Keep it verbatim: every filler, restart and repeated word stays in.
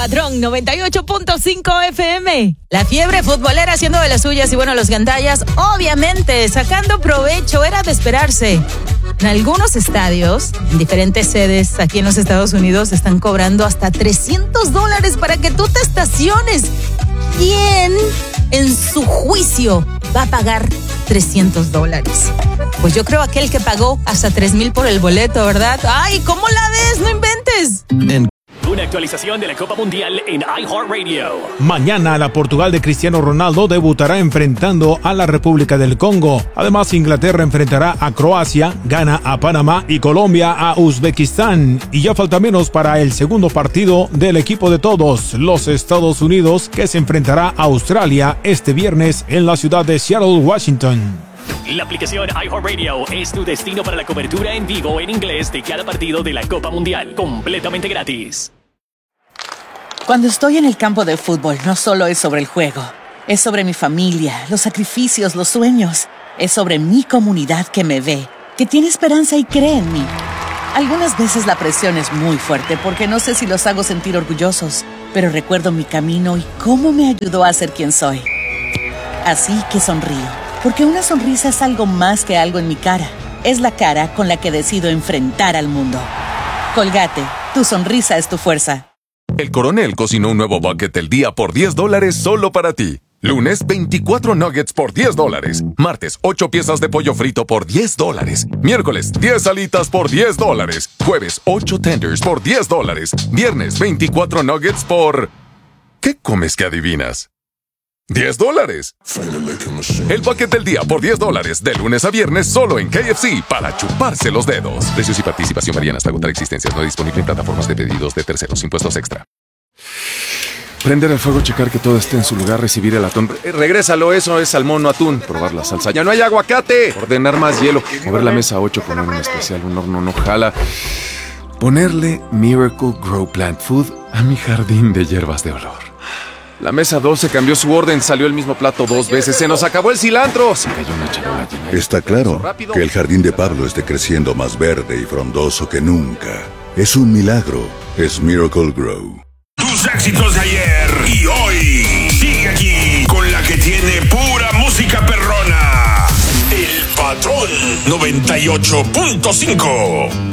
Patrón noventa y ocho punto cinco F M. La fiebre futbolera haciendo de las suyas y bueno, los gandallas obviamente sacando provecho, era de esperarse. En algunos estadios, en diferentes sedes aquí en los Estados Unidos, están cobrando hasta trescientos dólares para que tú te estaciones. ¿Quién en su juicio va a pagar trescientos dólares? Pues yo creo aquel que pagó hasta tres mil por el boleto, ¿verdad? ¡Ay, cómo la ves! ¡No inventes! En Una actualización de la Copa Mundial en iHeartRadio. Mañana la Portugal de Cristiano Ronaldo debutará enfrentando a la República del Congo. Además, Inglaterra enfrentará a Croacia, Ghana a Panamá y Colombia a Uzbekistán. Y ya falta menos para el segundo partido del equipo de todos, los Estados Unidos, que se enfrentará a Australia este viernes en la ciudad de Seattle, Washington. La aplicación iHeartRadio es tu destino para la cobertura en vivo en inglés de cada partido de la Copa Mundial, completamente gratis. Cuando estoy en el campo de fútbol, no solo es sobre el juego. Es sobre mi familia, los sacrificios, los sueños. Es sobre mi comunidad que me ve, que tiene esperanza y cree en mí. Algunas veces la presión es muy fuerte porque no sé si los hago sentir orgullosos, pero recuerdo mi camino y cómo me ayudó a ser quien soy. Así que sonrío, porque una sonrisa es algo más que algo en mi cara. Es la cara con la que decido enfrentar al mundo. Colgate, tu sonrisa es tu fuerza. El Coronel cocinó un nuevo bucket del día por diez dólares solo para ti. Lunes, veinticuatro nuggets por diez dólares. Martes, ocho piezas de pollo frito por diez dólares. Miércoles, diez alitas por diez dólares. Jueves, ocho tenders por diez dólares. Viernes, veinticuatro nuggets por... ¿Qué comes que adivinas? diez dólares. El bucket del día por diez dólares. De lunes a viernes solo en K F C para chuparse los dedos. Precios y participación varían hasta agotar existencias. No disponible en plataformas de pedidos de terceros. Impuestos extra. Prender el fuego, checar que todo esté en su lugar, recibir el atún. Eh, regrésalo, eso es salmón, no atún. Probar la salsa. ¡Ya no hay aguacate! Ordenar más hielo. Mover la mesa ocho con un especial. Un horno no jala. Ponerle Miracle Grow Plant Food a mi jardín de hierbas de olor. La mesa doce cambió su orden, salió el mismo plato dos veces, se nos acabó el cilantro. Se cayó una charola llena. Está claro que el jardín de Pablo esté creciendo más verde y frondoso que nunca. Es un milagro, es Miracle Grow. Tus éxitos de ayer y hoy. Sigue aquí con la que tiene pura música perrona. El Patrón noventa y ocho punto cinco.